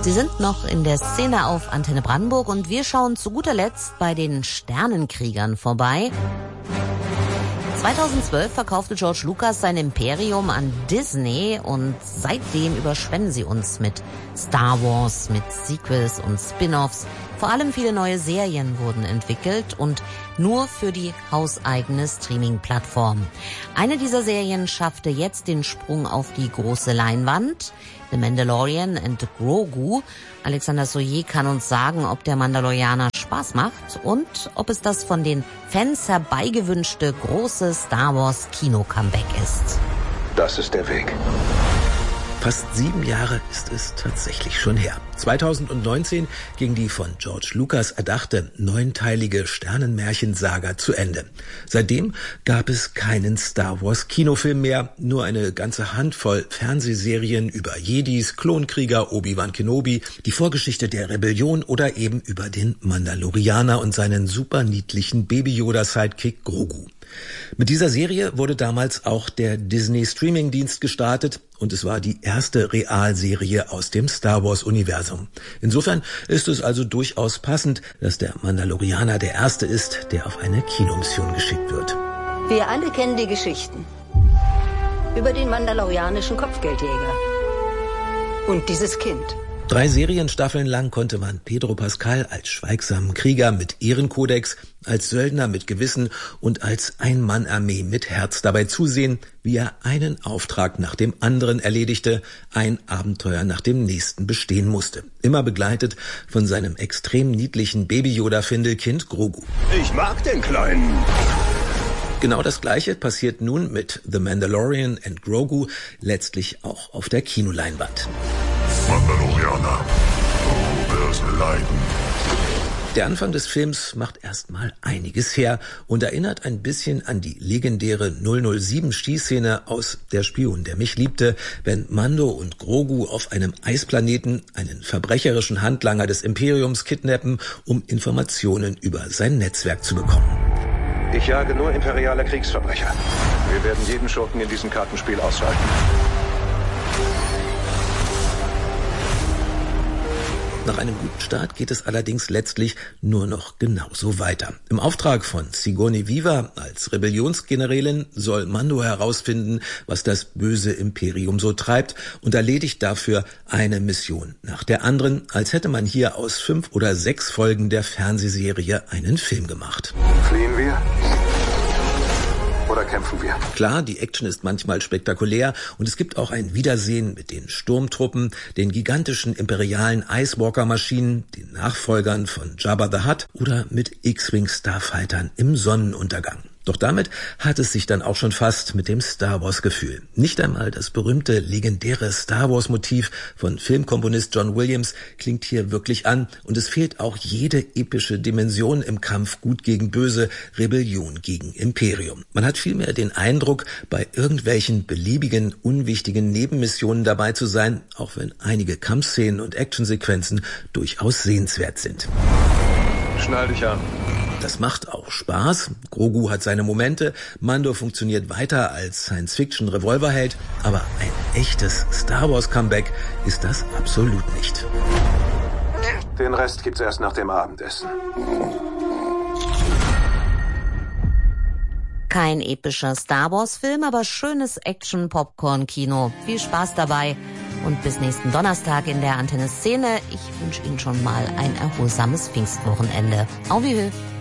Sie sind noch in der Szene auf Antenne Brandenburg und wir schauen zu guter Letzt bei den Sternenkriegern vorbei. 2012 verkaufte George Lucas sein Imperium an Disney und seitdem überschwemmen sie uns mit Star Wars, mit Sequels und Spin-offs. Vor allem viele neue Serien wurden entwickelt und nur für die hauseigene Streaming-Plattform. Eine dieser Serien schaffte jetzt den Sprung auf die große Leinwand. The Mandalorian and Grogu. Alexander Soyer kann uns sagen, ob der Mandalorianer Spaß macht und ob es das von den Fans herbeigewünschte große Star Wars Kino-Comeback ist. Das ist der Weg. Fast 7 Jahre ist es tatsächlich schon her. 2019 ging die von George Lucas erdachte 9-teilige Sternenmärchensaga zu Ende. Seitdem gab es keinen Star Wars Kinofilm mehr, nur eine ganze Handvoll Fernsehserien über Jedis, Klonkrieger, Obi-Wan Kenobi, die Vorgeschichte der Rebellion oder eben über den Mandalorianer und seinen super niedlichen Baby-Yoda-Sidekick Grogu. Mit dieser Serie wurde damals auch der Disney-Streaming-Dienst gestartet und es war die erste Realserie aus dem Star Wars-Universum. Insofern ist es also durchaus passend, dass der Mandalorianer der Erste ist, der auf eine Kinomission geschickt wird. Wir alle kennen die Geschichten über den mandalorianischen Kopfgeldjäger und dieses Kind. 3 Serienstaffeln lang konnte man Pedro Pascal als schweigsamen Krieger mit Ehrenkodex, als Söldner mit Gewissen und als Ein-Mann-Armee mit Herz dabei zusehen, wie er einen Auftrag nach dem anderen erledigte, ein Abenteuer nach dem nächsten bestehen musste. Immer begleitet von seinem extrem niedlichen Baby-Yoda-Findelkind Grogu. Ich mag den Kleinen. Genau das Gleiche passiert nun mit The Mandalorian and Grogu, letztlich auch auf der Kinoleinwand. Mandalorianer, du wirst leiden. Der Anfang des Films macht erstmal einiges her und erinnert ein bisschen an die legendäre 007-Schießszene aus Der Spion, der mich liebte, wenn Mando und Grogu auf einem Eisplaneten einen verbrecherischen Handlanger des Imperiums kidnappen, um Informationen über sein Netzwerk zu bekommen. Ich jage nur imperiale Kriegsverbrecher. Wir werden jeden Schurken in diesem Kartenspiel ausschalten. Nach einem guten Start geht es allerdings letztlich nur noch genauso weiter. Im Auftrag von Sigourney Weaver als Rebellionsgenerälin soll Mando herausfinden, was das böse Imperium so treibt und erledigt dafür eine Mission nach der anderen, als hätte man hier aus 5 oder 6 Folgen der Fernsehserie einen Film gemacht. Fliehen wir? Oder kämpfen wir? Klar, die Action ist manchmal spektakulär und es gibt auch ein Wiedersehen mit den Sturmtruppen, den gigantischen imperialen Icewalker-Maschinen, den Nachfolgern von Jabba the Hutt oder mit X-Wing-Starfightern im Sonnenuntergang. Doch damit hat es sich dann auch schon fast mit dem Star Wars-Gefühl. Nicht einmal das berühmte, legendäre Star Wars-Motiv von Filmkomponist John Williams klingt hier wirklich an und es fehlt auch jede epische Dimension im Kampf Gut gegen Böse, Rebellion gegen Imperium. Man hat vielmehr den Eindruck, bei irgendwelchen beliebigen, unwichtigen Nebenmissionen dabei zu sein, auch wenn einige Kampfszenen und Actionsequenzen durchaus sehenswert sind. Schnall dich an. Das macht auch Spaß. Grogu hat seine Momente, Mando funktioniert weiter als Science-Fiction-Revolverheld, aber ein echtes Star Wars-Comeback ist das absolut nicht. Den Rest gibt's erst nach dem Abendessen. Kein epischer Star Wars-Film, aber schönes Action-Popcorn-Kino. Viel Spaß dabei und bis nächsten Donnerstag in der Antenne Szene. Ich wünsche Ihnen schon mal ein erholsames Pfingstwochenende. Au revoir.